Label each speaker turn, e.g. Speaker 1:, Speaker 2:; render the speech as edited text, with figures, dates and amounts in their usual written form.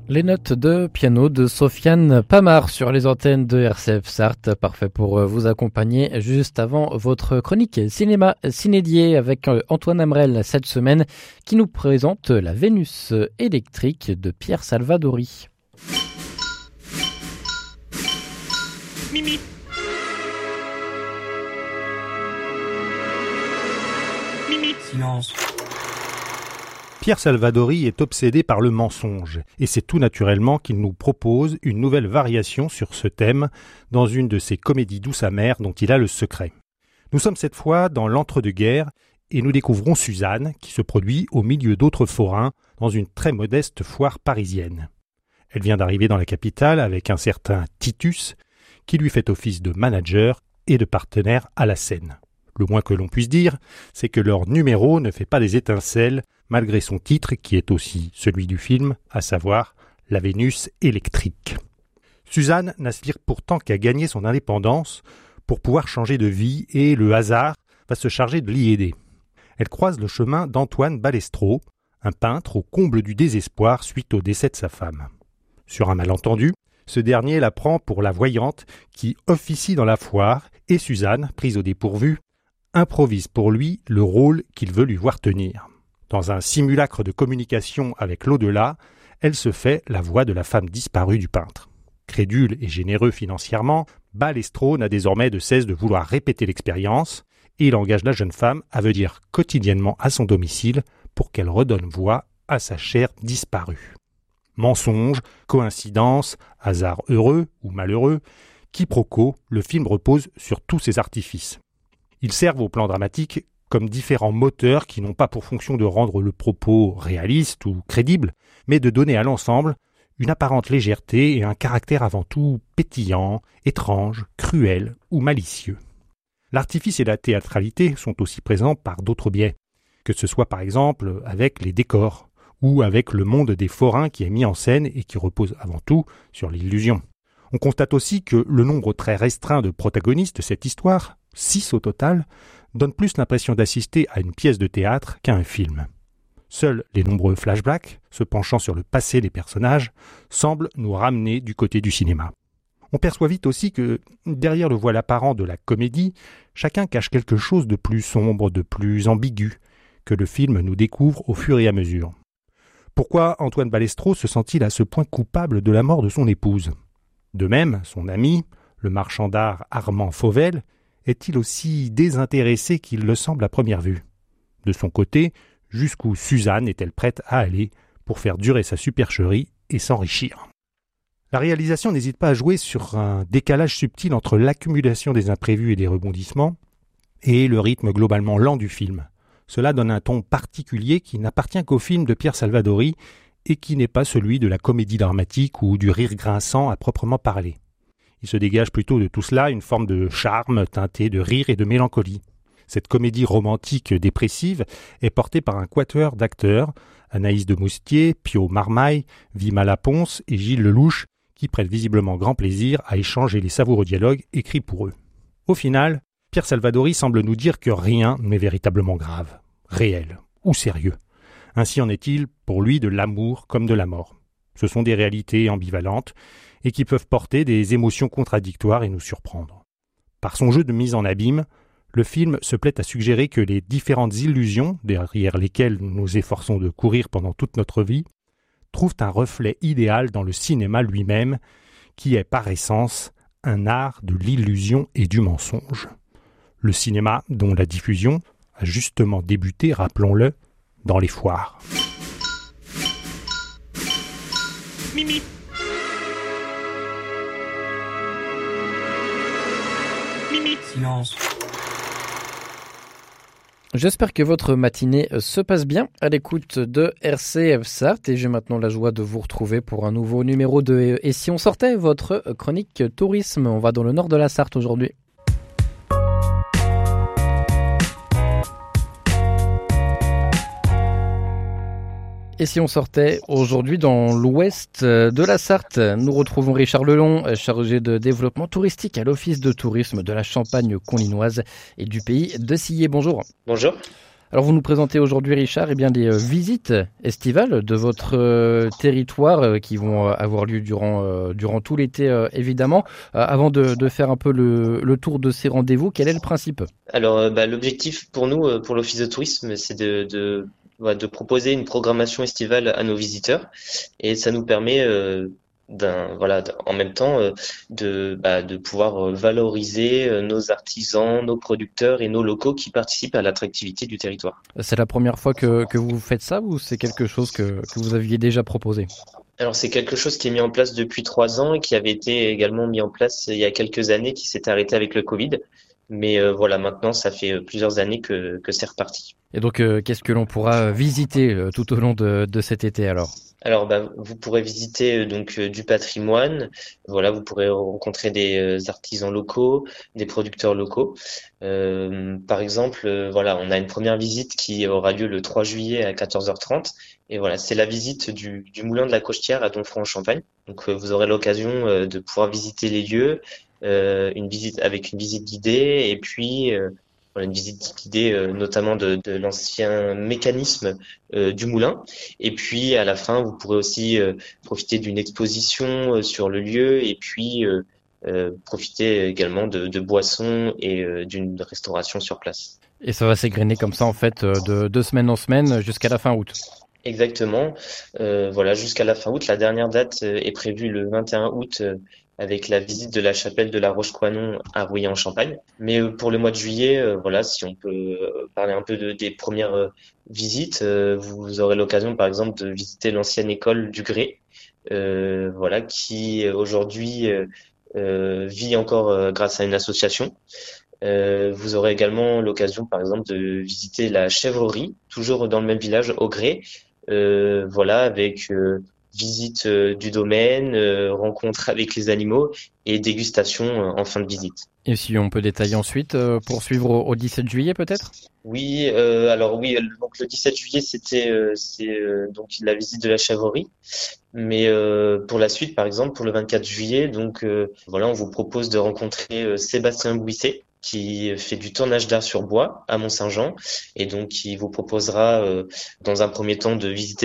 Speaker 1: Les notes de piano de Sofiane Pamar sur les antennes de RCF Sarthe, parfait pour vous accompagner juste avant votre chronique cinéma cinédier avec Antoine Amrel cette semaine qui nous présente la Vénus électrique de Pierre Salvadori.
Speaker 2: Mimi. Mimi. Silence.
Speaker 3: Pierre Salvadori est obsédé par le mensonge, et c'est tout naturellement qu'il nous propose une nouvelle variation sur ce thème dans une de ses comédies douces amères dont il a le secret. Nous sommes cette fois dans l'entre-deux-guerres, et nous découvrons Suzanne, qui se produit au milieu d'autres forains dans une très modeste foire parisienne. Elle vient d'arriver dans la capitale avec un certain Titus, qui lui fait office de manager et de partenaire à la scène. Le moins que l'on puisse dire, c'est que leur numéro ne fait pas des étincelles, malgré son titre qui est aussi celui du film, à savoir la Vénus électrique. Suzanne n'aspire pourtant qu'à gagner son indépendance pour pouvoir changer de vie et le hasard va se charger de l'y aider. Elle croise le chemin d'Antoine Balestro, un peintre au comble du désespoir suite au décès de sa femme. Sur un malentendu, ce dernier la prend pour la voyante qui officie dans la foire et Suzanne, prise au dépourvu, improvise pour lui le rôle qu'il veut lui voir tenir. Dans un simulacre de communication avec l'au-delà, elle se fait la voix de la femme disparue du peintre. Crédule et généreux financièrement, Balestro n'a désormais de cesse de vouloir répéter l'expérience et il engage la jeune femme à venir quotidiennement à son domicile pour qu'elle redonne voix à sa chère disparue. Mensonge, coïncidence, hasard heureux ou malheureux, quiproquo, le film repose sur tous ces artifices. Ils servent au plan dramatique comme différents moteurs qui n'ont pas pour fonction de rendre le propos réaliste ou crédible, mais de donner à l'ensemble une apparente légèreté et un caractère avant tout pétillant, étrange, cruel ou malicieux. L'artifice et la théâtralité sont aussi présents par d'autres biais, que ce soit par exemple avec les décors ou avec le monde des forains qui est mis en scène et qui repose avant tout sur l'illusion. On constate aussi que le nombre très restreint de protagonistes de cette histoire, 6 au total, donne plus l'impression d'assister à une pièce de théâtre qu'à un film. Seuls les nombreux flashbacks, se penchant sur le passé des personnages, semblent nous ramener du côté du cinéma. On perçoit vite aussi que, derrière le voile apparent de la comédie, chacun cache quelque chose de plus sombre, de plus ambigu, que le film nous découvre au fur et à mesure. Pourquoi Antoine Balestro se sent-il à ce point coupable de la mort de son épouse ? De même, son ami, le marchand d'art Armand Fauvel, est-il aussi désintéressé qu'il le semble à première vue ? De son côté, jusqu'où Suzanne est-elle prête à aller pour faire durer sa supercherie et s'enrichir ? La réalisation n'hésite pas à jouer sur un décalage subtil entre l'accumulation des imprévus et des rebondissements et le rythme globalement lent du film. Cela donne un ton particulier qui n'appartient qu'au film de Pierre Salvadori et qui n'est pas celui de la comédie dramatique ou du rire grinçant à proprement parler. Il se dégage plutôt de tout cela une forme de charme teinté de rire et de mélancolie. Cette comédie romantique dépressive est portée par un quatuor d'acteurs, Anaïs de Moustier, Pio Marmaille, Vima Laponce et Gilles Lelouch, qui prennent visiblement grand plaisir à échanger les savoureux dialogues écrits pour eux. Au final, Pierre Salvadori semble nous dire que rien n'est véritablement grave, réel ou sérieux. Ainsi en est-il pour lui de l'amour comme de la mort. Ce sont des réalités ambivalentes et qui peuvent porter des émotions contradictoires et nous surprendre. Par son jeu de mise en abîme, le film se plaît à suggérer que les différentes illusions, derrière lesquelles nous nous efforçons de courir pendant toute notre vie, trouvent un reflet idéal dans le cinéma lui-même, qui est par essence un art de l'illusion et du mensonge. Le cinéma dont la diffusion a justement débuté, rappelons-le, dans les foires.
Speaker 2: Mimi. Mimi. Silence.
Speaker 1: J'espère que votre matinée se passe bien à l'écoute de RCF Sarthe et j'ai maintenant la joie de vous retrouver pour un nouveau numéro de Et si on sortait, votre chronique tourisme. On va dans le nord de la Sarthe aujourd'hui. Et si on sortait aujourd'hui dans l'ouest de la Sarthe, nous retrouvons Richard Lelon, chargé de développement touristique à l'Office de tourisme de la Champagne collinoise et du pays de Sillé. Bonjour.
Speaker 4: Bonjour.
Speaker 1: Alors vous nous présentez aujourd'hui, Richard, les visites estivales de votre territoire qui vont avoir lieu durant tout l'été, évidemment. Avant de faire un peu le tour de ces rendez-vous, quel est le principe?
Speaker 4: Alors, l'objectif pour nous, pour l'Office de tourisme, c'est de proposer une programmation estivale à nos visiteurs, et ça nous permet en même temps de pouvoir valoriser nos artisans, nos producteurs et nos locaux qui participent à l'attractivité du territoire.
Speaker 1: C'est la première fois que vous faites ça ou c'est quelque chose que vous aviez déjà proposé?
Speaker 4: Alors c'est quelque chose qui est mis en place depuis 3 ans et qui avait été également mis en place il y a quelques années, qui s'est arrêté avec le Covid. Mais maintenant ça fait plusieurs années que c'est reparti.
Speaker 1: Et donc qu'est-ce que l'on pourra visiter tout au long de cet été alors?
Speaker 4: Alors vous pourrez visiter du patrimoine. Voilà, vous pourrez rencontrer des artisans locaux, des producteurs locaux. Par exemple, on a une première visite qui aura lieu le 3 juillet à 14h30. Et voilà, c'est la visite du moulin de la Cochetière à Domfront-en-Champagne. Donc vous aurez l'occasion de pouvoir visiter les lieux, une visite guidée, et puis une visite guidée notamment de l'ancien mécanisme du moulin. Et puis à la fin, vous pourrez aussi profiter d'une exposition sur le lieu, et puis profiter également de boissons et d'une restauration sur place.
Speaker 1: Et ça va s'égrener comme ça en fait de semaine en semaine jusqu'à la fin août.
Speaker 4: Exactement. Jusqu'à la fin août. La dernière date est prévue le 21 août avec la visite de la chapelle de la Roche-Coinon à Rouillé-en-Champagne. Mais pour le mois de juillet, si on peut parler un peu des premières visites, vous aurez l'occasion par exemple de visiter l'ancienne école du Grès, qui aujourd'hui vit encore grâce à une association. Vous aurez également l'occasion par exemple de visiter la chèvrerie, toujours dans le même village, au Grès, avec visite du domaine, rencontre avec les animaux et dégustation en fin de visite.
Speaker 1: Et si on peut détailler ensuite, poursuivre au 17 juillet peut-être?
Speaker 4: Oui, donc le 17 juillet c'est la visite de la chèvrerie. Mais pour la suite, par exemple, pour le 24 juillet, on vous propose de rencontrer Sébastien Bouisset, qui fait du tournage d'art sur bois à Mont-Saint-Jean, et donc qui vous proposera dans un premier temps de visiter